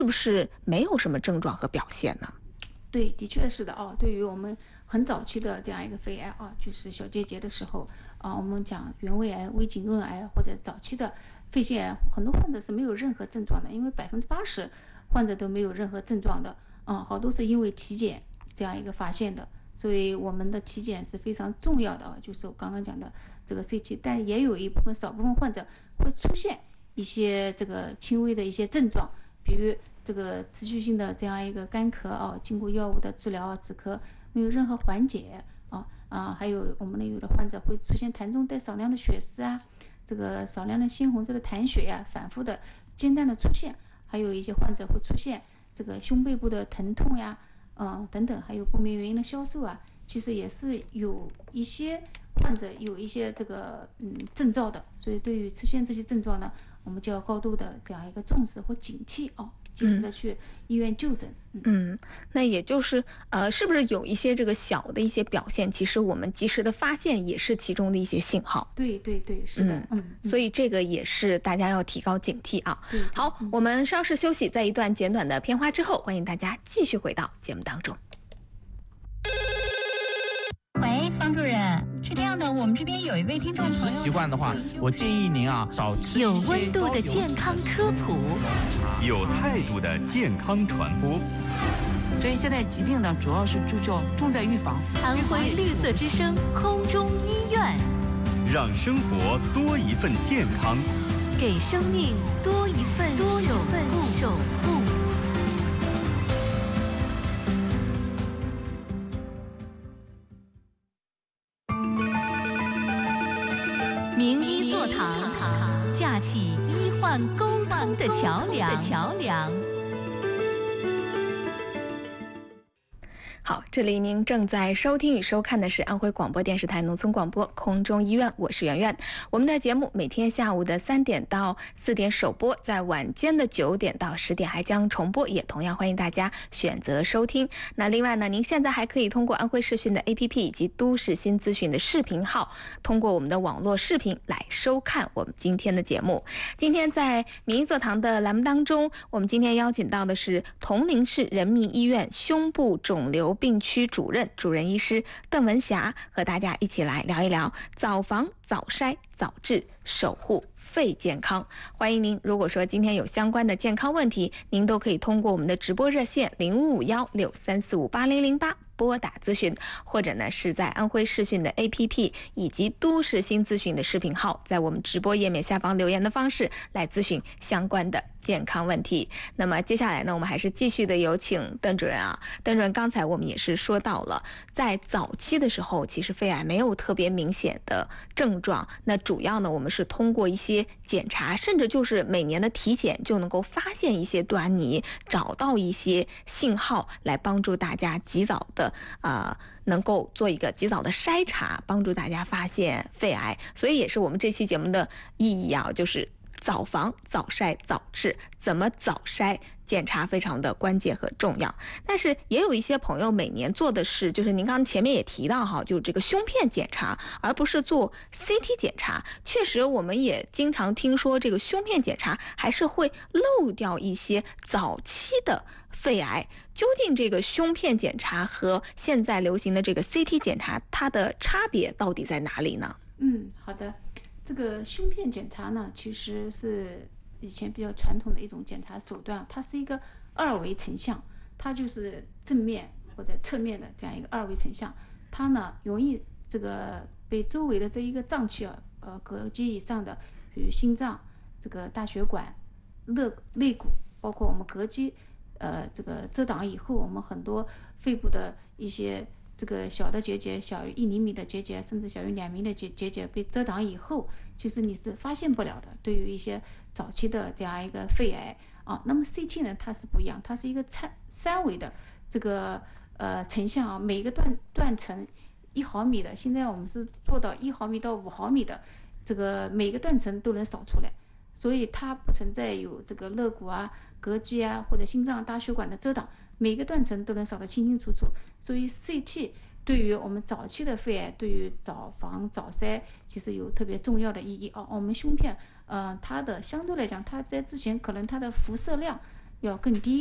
是不是没有什么症状和表现呢？ 对，的确是的啊。对于我们很早期的这样一个肺癌啊，就是小结节的时候啊，我们讲原位癌、微颈润癌或者早期的肺腺癌，很多患者是没有任何症状的，因为80%患者都没有任何症状的啊，好多是因为体检这样一个发现的。所以我们的体检是非常重要的啊，就是我刚刚讲的这个 CT， 但也有一部分少部分患者会出现一些这个轻微的一些症状，比如这个持续性的这样一个干咳啊，经过药物的治疗啊，止咳没有任何缓解还有我们的有的患者会出现痰中带少量的血丝啊，这个少量的鲜红色的痰血呀，反复的间断的出现，还有一些患者会出现这个胸背部的疼痛呀，等等，还有不明原因的消瘦啊，其实也是有一些患者有一些这个征兆的，所以对于出现这些症状呢，我们就要高度的这样一个重视或警惕及时的去医院就诊。 那也就是是不是有一些这个小的一些表现，其实我们及时的发现也是其中的一些信号。 对对对，是的。 所以这个也是大家要提高警惕啊。好，我们稍事休息，在一段简短的片花之后，欢迎大家继续回到节目当中。 喂，方主任，是这样的，我们这边有一位听众朋友， 饮食习惯的话，我建议您少吃有温度的健康科普， 有态度的健康传播。 所以现在疾病呢，主要是重在预防。 安徽绿色之声空中医院， 让生活多一份健康， 给生命多一份守护。名医座堂，架起医患沟通的桥梁。 好，这里您正在收听与收看的是安徽广播电视台农村广播空中医院，我是圆圆。我们的节目每天下午的3点到4点首播，在晚间的9点到10点还将重播，也同样欢迎大家选择收听。那另外呢，您现在还可以通过安徽视讯的 APP 以及都市新资讯的视频号，通过我们的网络视频来收看我们今天的节目。今天在名医座堂的栏目当中，我们今天邀请到的是铜陵市人民医院胸部肿瘤病区主任医师邓文霞，和大家一起来聊一聊早防早筛早治，守护肺健康。欢迎您，如果说今天有相关的健康问题，您都可以通过我们的直播热线055163458008拨打咨询，或者呢是在安徽视讯的 APP 以及都市新资讯的视频号，在我们直播页面下方留言的方式来咨询相关的健康问题。那么接下来呢，我们还是继续的有请邓主任啊。邓主任，刚才我们也是说到了，在早期的时候，其实肺癌没有特别明显的症状，那主要呢，我们是通过一些检查，甚至就是每年的体检就能够发现一些端倪，找到一些信号，来帮助大家及早的能够做一个及早的筛查，帮助大家发现肺癌。所以也是我们这期节目的意义啊，就是早防早筛早治，怎么早筛检查非常的关键和重要。但是也有一些朋友每年做的是，就是您刚前面也提到哈，就这个胸片检查，而不是做 CT 检查。确实我们也经常听说这个胸片检查还是会漏掉一些早期的肺癌。究竟这个胸片检查和现在流行的这个 CT 检查，它的差别到底在哪里呢？ 好的。这个胸片检查呢，其实是以前比较传统的一种检查手段，它是一个2维成像，它就是正面或者侧面的这样一个2维成像，它呢容易这个被周围的这一个脏器膈肌以上的，比如心脏、这个大血管、肋骨，包括我们膈肌这个遮挡以后，我们很多肺部的一些这个小的结节，小于1厘米的结节，甚至小于2厘米的结节被遮挡以后，其实你是发现不了的。对于一些早期的这样一个肺癌那么 CT 呢，它是不一样，它是一个3维的这个成像每个断层1毫米的，现在我们是做到1毫米到5毫米的，这个每个断层都能扫出来，所以它不存在有这个肋骨膈肌或者心脏大血管的遮挡，每个断层都能扫得清清楚楚。所以 CT 对于我们早期的肺癌，对于早防早筛其实有特别重要的意义我们胸片它的相对来讲，它在之前可能它的辐射量要更低。